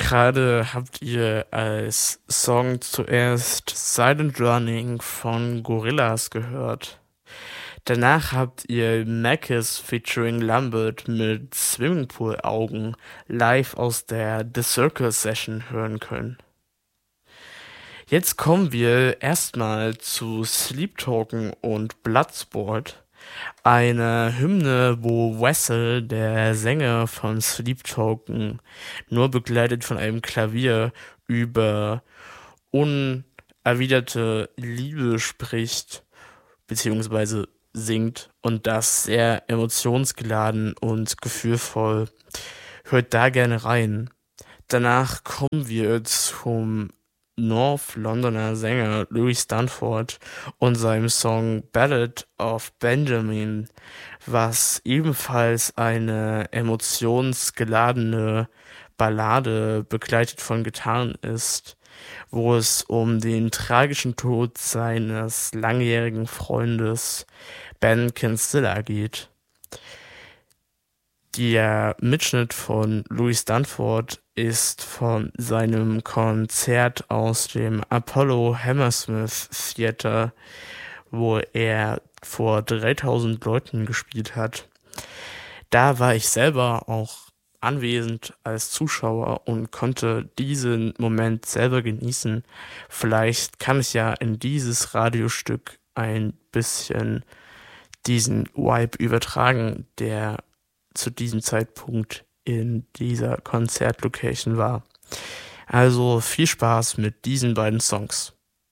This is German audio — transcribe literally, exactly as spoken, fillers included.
Gerade habt ihr als Song zuerst Silent Running von Gorillaz gehört. Danach habt ihr Makis featuring Lambert mit Swimmingpool Augen live aus der The Circle Session hören können. Jetzt kommen wir erstmal zu Sleep Token und Bloodsport, eine Hymne, wo Wessel, der Sänger von Sleep Token, nur begleitet von einem Klavier über unerwiderte Liebe spricht, beziehungsweise singt, und das sehr emotionsgeladen und gefühlvoll. Hört da gerne rein. Danach kommen wir zum North Londoner Sänger Louis Stanford und seinem Song Ballad of Benjamin, was ebenfalls eine emotionsgeladene Ballade begleitet von Gitarren ist, wo es um den tragischen Tod seines langjährigen Freundes Ben Kinsella geht. Der Mitschnitt von Louis Stanford ist von seinem Konzert aus dem Apollo Hammersmith Theater, wo er vor dreitausend Leuten gespielt hat. Da war ich selber auch anwesend als Zuschauer und konnte diesen Moment selber genießen. Vielleicht kann ich ja in dieses Radiostück ein bisschen diesen Vibe übertragen, der zu diesem Zeitpunkt in dieser Konzertlocation war. Also viel Spaß mit diesen beiden Songs.